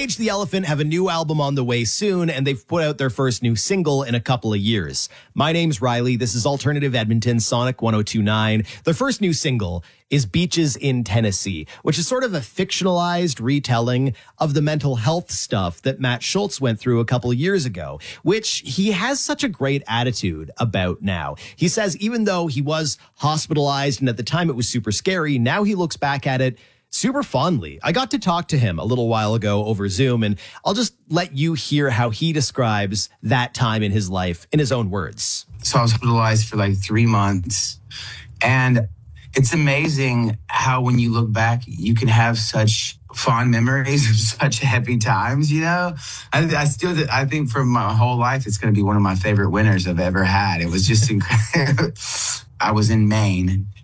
Cage the Elephant have a new album on the way soon, and they've put out their first new single in a couple of years. My name's Riley. This is Alternative Edmonton, Sonic 1029. Their first new single is Beaches in Tennessee, which is sort of a fictionalized retelling of the mental health stuff that Matt Schultz went through a couple of years ago, which he has such a great attitude about now. He says even though he was hospitalized and at the time it was super scary, now he looks back at it super fondly. I got to talk to him a little while ago over Zoom, and I'll just let you hear how he describes that time in his life in his own words. So I was hospitalized for like 3 months, and it's amazing how when you look back, you can have such fond memories of such happy times, you know? I think for my whole life, it's going to be one of my favorite winters I've ever had. It was just incredible. I was in Maine,